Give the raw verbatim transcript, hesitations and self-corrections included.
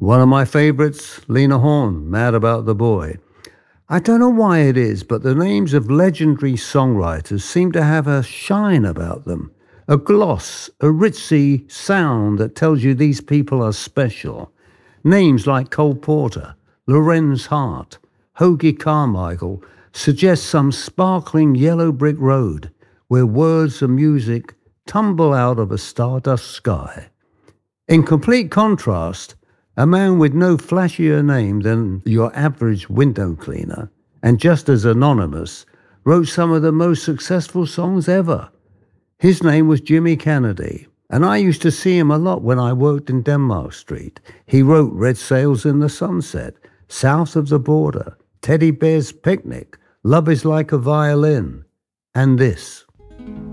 One of my favorites, Lena Horne, Mad About the Boy. I don't know why it is, but the names of legendary songwriters seem to have a shine about them, a gloss, a ritzy sound that tells you these people are special. Names like Cole Porter, Lorenz Hart, Hoagy Carmichael suggest some sparkling yellow brick road where words and music tumble out of a stardust sky. In complete contrast, a man with no flashier name than your average window cleaner, and just as anonymous, wrote some of the most successful songs ever. His name was Jimmy Kennedy, and I used to see him a lot when I worked in Denmark Street. He wrote Red Sails in the Sunset, South of the Border, Teddy Bear's Picnic, Love is Like a Violin, and this.